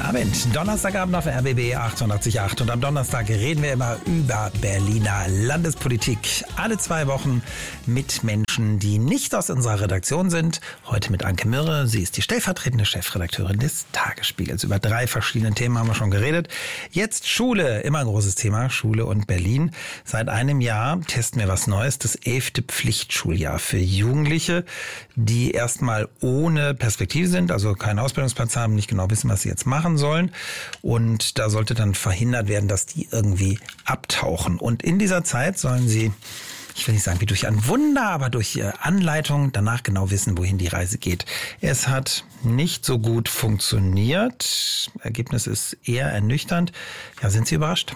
Abend, Donnerstagabend auf RBB 88.8 und am Donnerstag reden wir immer über Berliner Landespolitik. Alle 2 Wochen mit Menschen, die nicht aus unserer Redaktion sind. Heute mit Anke Mürre, sie ist die stellvertretende Chefredakteurin des Tagesspiegels. Über 3 verschiedene Themen haben wir schon geredet. Jetzt Schule, immer ein großes Thema, Schule und Berlin. Seit einem Jahr testen wir was Neues, das 11. Pflichtschuljahr für Jugendliche, die erstmal ohne Perspektive sind, also keinen Ausbildungsplatz haben, nicht genau wissen, was sie jetzt machen sollen. Und da sollte dann verhindert werden, dass die irgendwie abtauchen. Und in dieser Zeit sollen sie, ich will nicht sagen wie durch ein Wunder, aber durch Anleitung danach genau wissen, wohin die Reise geht. Es hat nicht so gut funktioniert. Ergebnis ist eher ernüchternd. Ja, sind Sie überrascht?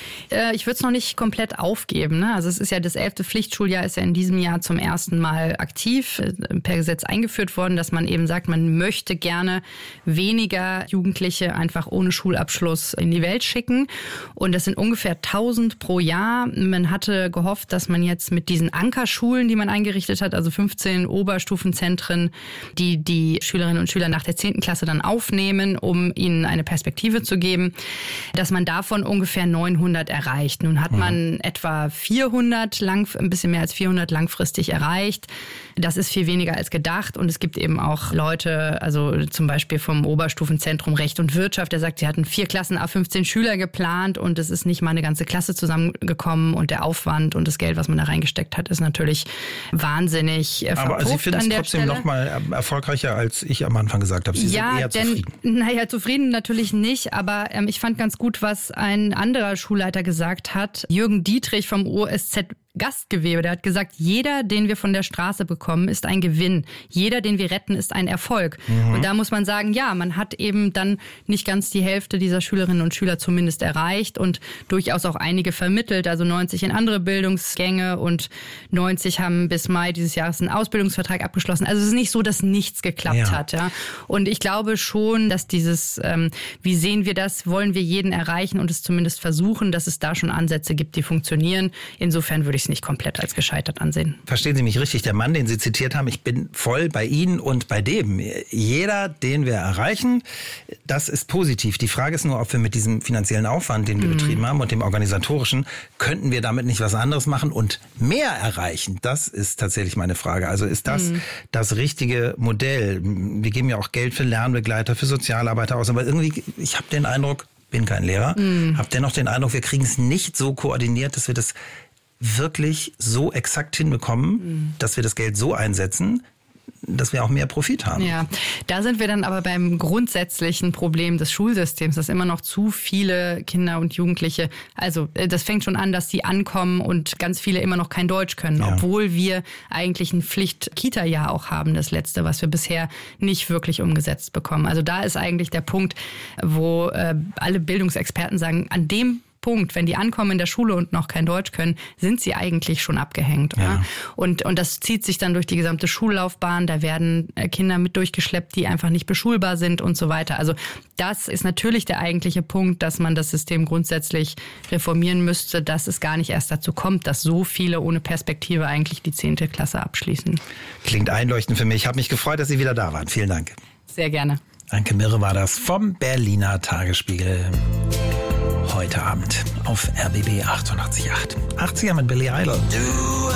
Ich würde es noch nicht komplett aufgeben. Ne? Also es ist ja das 11. Pflichtschuljahr, ist ja in diesem Jahr zum ersten Mal aktiv, per Gesetz eingeführt worden, dass man eben sagt, man möchte gerne weniger Jugendliche einfach ohne Schulabschluss in die Welt schicken. Und das sind ungefähr 1000 pro Jahr. Man hatte gehofft, dass man jetzt mit diesen Ankerschulen, die man eingerichtet hat, also 15 Oberstufenzentren, die Schülerinnen und Schüler nach der 10. Klasse dann aufnehmen, um ihnen eine Perspektive zu geben, dass man davon ungefähr 900 erreicht. Nun hat man etwa 400, ein bisschen mehr als 400 langfristig erreicht. Das ist viel weniger als gedacht. Und es gibt eben auch Leute, also zum Beispiel vom Oberstufenzentrum Recht und Wirtschaft, der sagt, sie hatten 4 Klassen A15 Schüler geplant und es ist nicht mal eine ganze Klasse zusammengekommen und der Aufwand und das Geld, was man da reingesteckt hat, ist natürlich wahnsinnig verpufft. Aber Sie finden es trotzdem noch mal erfolgreicher, als ich am Anfang gesagt habe. Sie sind eher zufrieden. Naja, zufrieden natürlich nicht, aber ich fand ganz gut, was ein anderer Schulleiter gesagt hat, Jürgen Dietrich vom OSZ Gastgewebe, der hat gesagt, jeder, den wir von der Straße bekommen, ist ein Gewinn. Jeder, den wir retten, ist ein Erfolg. Und da muss man sagen, ja, man hat eben dann nicht ganz die Hälfte dieser Schülerinnen und Schüler zumindest erreicht und durchaus auch einige vermittelt, also 90 in andere Bildungsgänge und 90 haben bis Mai dieses Jahres einen Ausbildungsvertrag abgeschlossen. Also es ist nicht so, dass nichts geklappt hat. Ja. Und ich glaube schon, dass dieses, wie sehen wir das, wollen wir jeden erreichen und es zumindest versuchen, dass es da schon Ansätze gibt, die funktionieren. Insofern würde ich es nicht komplett als gescheitert ansehen. Verstehen Sie mich richtig, der Mann, den Sie zitiert haben, ich bin voll bei Ihnen und bei dem. Jeder, den wir erreichen, das ist positiv. Die Frage ist nur, ob wir mit diesem finanziellen Aufwand, den wir betrieben haben und dem organisatorischen, könnten wir damit nicht was anderes machen und mehr erreichen? Das ist tatsächlich meine Frage. Also ist das das richtige Modell? Wir geben ja auch Geld für Lernbegleiter, für Sozialarbeiter aus, aber irgendwie, ich habe den Eindruck, bin kein Lehrer, habe dennoch den Eindruck, wir kriegen es nicht so koordiniert, dass wir das wirklich so exakt hinbekommen, dass wir das Geld so einsetzen, dass wir auch mehr Profit haben. Ja, da sind wir dann aber beim grundsätzlichen Problem des Schulsystems, dass immer noch zu viele Kinder und Jugendliche, also das fängt schon an, dass die ankommen und ganz viele immer noch kein Deutsch können, obwohl wir eigentlich ein Pflicht-Kita-Jahr auch haben, das letzte, was wir bisher nicht wirklich umgesetzt bekommen. Also da ist eigentlich der Punkt, wo alle Bildungsexperten sagen, an dem Punkt, wenn die ankommen in der Schule und noch kein Deutsch können, sind sie eigentlich schon abgehängt. Ja. Und das zieht sich dann durch die gesamte Schullaufbahn. Da werden Kinder mit durchgeschleppt, die einfach nicht beschulbar sind und so weiter. Also das ist natürlich der eigentliche Punkt, dass man das System grundsätzlich reformieren müsste, dass es gar nicht erst dazu kommt, dass so viele ohne Perspektive eigentlich die 10. Klasse abschließen. Klingt einleuchtend für mich. Ich habe mich gefreut, dass Sie wieder da waren. Vielen Dank. Sehr gerne. Anke Mürre war das vom Berliner Tagesspiegel. Heute Abend auf RBB 88.8. 80er mit Billy Idol.